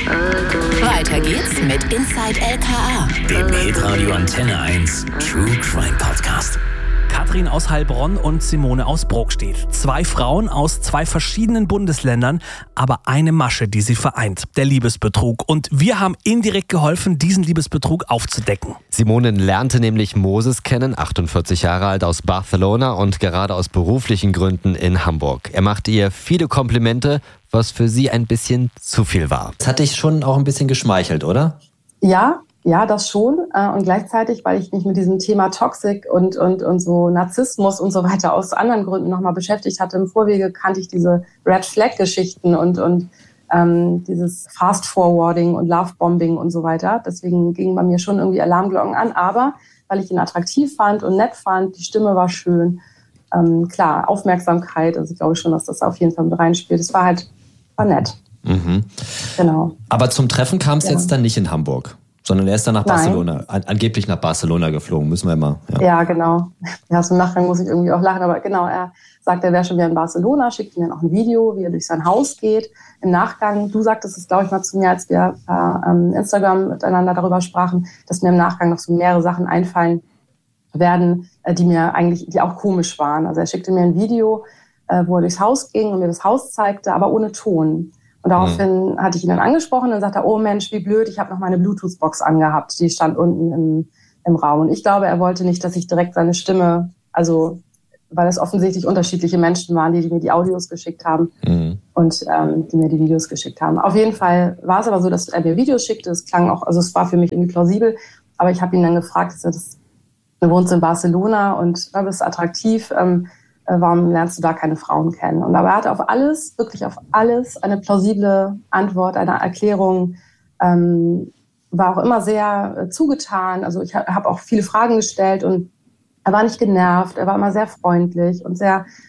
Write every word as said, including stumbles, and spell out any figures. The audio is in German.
Weiter geht's mit Inside L K A, dem Hitradio Antenne eins True Crime Podcast. Katrin aus Heilbronn und Simone aus Brokstedt. Zwei Frauen aus zwei verschiedenen Bundesländern, aber eine Masche, die sie vereint, der Liebesbetrug. Und wir haben indirekt geholfen, diesen Liebesbetrug aufzudecken. Simone lernte nämlich Moses kennen, achtundvierzig Jahre alt, aus Barcelona und gerade aus beruflichen Gründen in Hamburg. Er machte ihr viele Komplimente, was für sie ein bisschen zu viel war. Das hat dich schon auch ein bisschen geschmeichelt, oder? Ja, ja, das schon. Und gleichzeitig, weil ich mich mit diesem Thema Toxik und, und, und so Narzissmus und so weiter aus anderen Gründen nochmal beschäftigt hatte. Im Vorwege kannte ich diese Red-Flag-Geschichten und, und ähm, dieses Fast-Forwarding und Love-Bombing und so weiter. Deswegen gingen bei mir schon irgendwie Alarmglocken an. Aber weil ich ihn attraktiv fand und nett fand, die Stimme war schön. Ähm, klar, Aufmerksamkeit. Also ich glaube schon, dass das auf jeden Fall mit reinspielt. Es war halt, war nett. Mhm. Genau. Aber zum Treffen kam es ja. jetzt dann nicht in Hamburg, sondern er ist dann nach Nein. Barcelona, an, angeblich nach Barcelona geflogen, müssen wir immer. Ja, ja genau. Ja, so im Nachgang muss ich irgendwie auch lachen, aber genau, er sagt, er wäre schon wieder in Barcelona, schickt mir noch ein Video, wie er durch sein Haus geht. Im Nachgang, du sagtest es, glaube ich, mal zu mir, als wir per ähm, Instagram miteinander darüber sprachen, dass mir im Nachgang noch so mehrere Sachen einfallen werden, äh, die mir eigentlich, die auch komisch waren. Also er schickte mir ein Video, äh, wo er durchs Haus ging und mir das Haus zeigte, aber ohne Ton. Und daraufhin mhm. hatte ich ihn dann angesprochen und dann sagte er, oh Mensch, wie blöd, ich habe noch meine Bluetooth-Box angehabt. Die stand unten im, im Raum. Und ich glaube, er wollte nicht, dass ich direkt seine Stimme, also weil es offensichtlich unterschiedliche Menschen waren, die, die mir die Audios geschickt haben mhm. und ähm, die mir die Videos geschickt haben. Auf jeden Fall war es aber so, dass er mir Videos schickte. Es klang auch, also es war für mich irgendwie plausibel. Aber ich habe ihn dann gefragt, dass er das, du wohnst in Barcelona und du bist attraktiv, ähm, warum lernst du da keine Frauen kennen? Und aber er hatte auf alles, wirklich auf alles, eine plausible Antwort, eine Erklärung, ähm, war auch immer sehr äh, zugetan. Also ich habe auch viele Fragen gestellt und er war nicht genervt, er war immer sehr freundlich und sehr